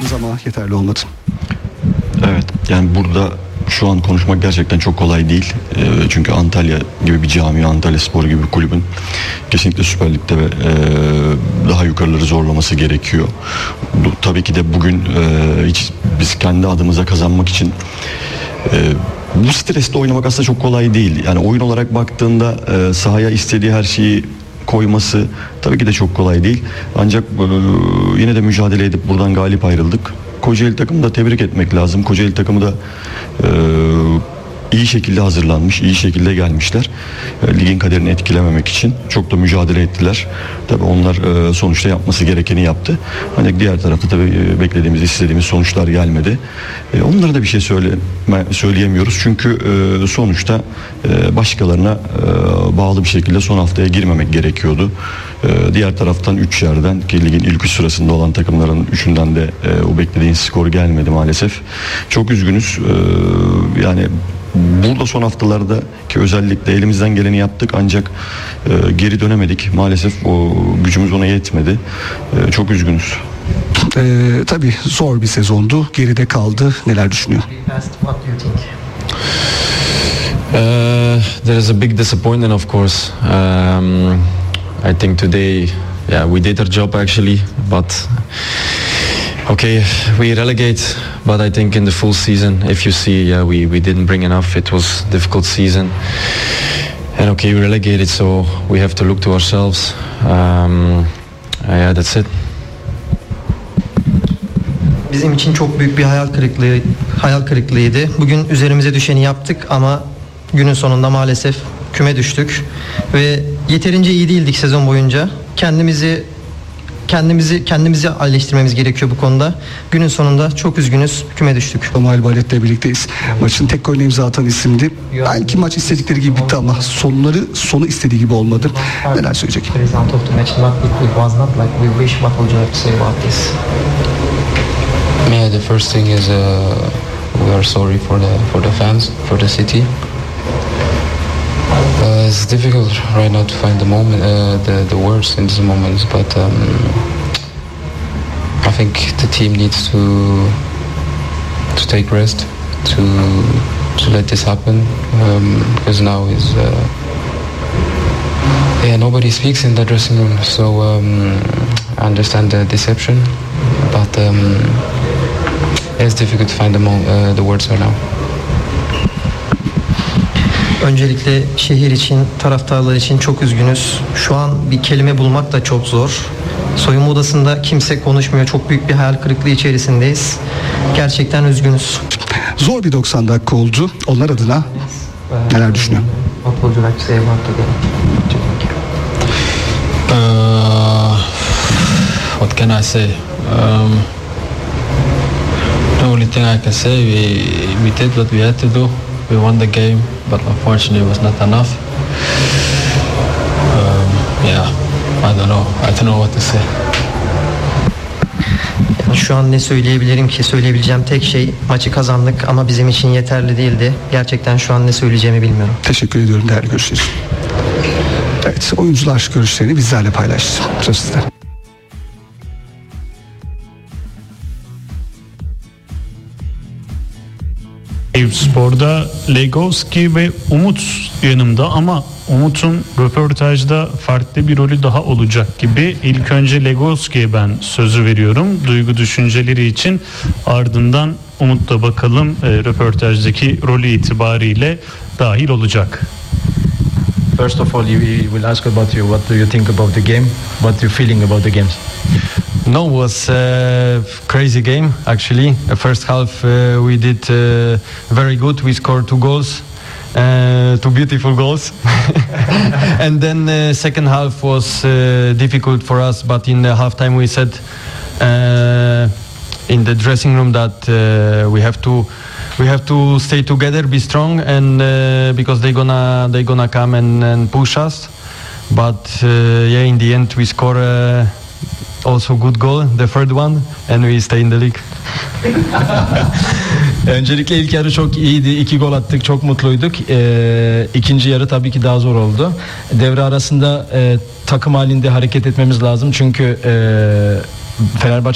çalıştınız ama yeterli olmadı. Evet, yani burada şu an konuşmak gerçekten çok kolay değil. Çünkü Antalya gibi bir camia, Antalya Spor gibi bir kulübün kesinlikle Süper Lig'de ve daha yukarıları zorlaması gerekiyor. Tabii ki de bugün hiç biz kendi adımıza kazanmak için bu stresle oynamak aslında çok kolay değil. Yani oyun olarak baktığında sahaya istediği her şeyi koyması tabii ki de çok kolay değil. Ancak yine de mücadele edip buradan galip ayrıldık. Kocaeli takımı da tebrik etmek lazım. Kocaeli takımı da iyi şekilde hazırlanmış, iyi şekilde gelmişler. Ligin kaderini etkilememek için çok da mücadele ettiler. Tabii onlar sonuçta yapması gerekeni yaptı. Ancak diğer tarafta tabii beklediğimiz, istediğimiz sonuçlar gelmedi. Onlara da bir şey söyleyemiyoruz. Çünkü sonuçta başkalarına bağlı bir şekilde son haftaya girmemek gerekiyordu. Diğer taraftan 3 yerden ki ligin ilk 3 sırasında olan takımların 3'ünden de o beklediğin skor gelmedi maalesef. Çok üzgünüz. Yani burada son haftalarda ki özellikle elimizden geleni yaptık ancak geri dönemedik. Maalesef o gücümüz ona yetmedi. Çok üzgünüz. Tabii zor bir sezondu. Geride kaldı. Neler düşünüyor? There is a big disappointment, of course. I think today, we did our job actually, but okay, we relegate. But I think in the full season, if you see, we didn't bring enough. It was a difficult season, and okay, we relegated, so we have to look to ourselves. That's it. Bizim için çok büyük bir hayal kırıklığıydı. Bugün üzerimize düşeni yaptık ama günün sonunda maalesef küme düştük ve yeterince iyi değildik sezon boyunca. Kendimizi iyileştirmemiz gerekiyor bu konuda. Günün sonunda çok üzgünüz, küme düştük. Kemal Ballet'le birlikteyiz. Maçın tek golünü imza atan isimdi. Belki maç istedikleri gibi bitti ama sonu istediği gibi olmadı. Neler söyleyecek? Yeah, the first thing is we are sorry for the fans, for the city. It's difficult right now to find the moment, the words in this moment, but I think the team needs to take rest, to let this happen, because now is nobody speaks in the dressing room, so I understand the deception, but it's difficult to find the words right now. Öncelikle şehir için, taraftarlar için çok üzgünüz. Şu an bir kelime bulmak da çok zor. Soyunma odasında kimse konuşmuyor. Çok büyük bir hayal kırıklığı içerisindeyiz. Gerçekten üzgünüz. Zor bir 90 dakika oldu. Onlar adına neler düşünüyor? What can I say? The only thing I can say, we did what we had to do. We won the game, but unfortunately it was not enough. I don't know what to say. Şu an ne söyleyebilirim ki? Söyleyebileceğim tek şey maçı kazandık ama bizim için yeterli değildi. Gerçekten şu an ne söyleyeceğimi bilmiyorum. Teşekkür ediyorum değerli görüşler. Evet, oyuncular görüşlerini bizlerle paylaştı. Söz sizde. Eyüpspor'da Legowski ve Umut yanımda ama Umut'un röportajda farklı bir rolü daha olacak gibi. İlk önce Legowski'ye ben sözü veriyorum duygu düşünceleri için, ardından Umut'la bakalım röportajdaki rolü itibariyle dahil olacak. First of all, we will ask about you. What do you think about the game? What you feeling about the games? No, it was a crazy game actually. The first half we did very good. We scored 2 goals, 2 beautiful goals. And then second half was difficult for us. But in the halftime we said in the dressing room that we have to stay together, be strong, and because they gonna come and push us. But in the end we score. Also good goal, the third one, and we stay in the league. Öncelikle ilk yarı çok iyiydi. 2 gol attık, çok mutluyduk. İkinci yarı tabii ki daha zor oldu. Devre arasında takım halinde hareket etmemiz lazım. Çünkü Fenerbahçe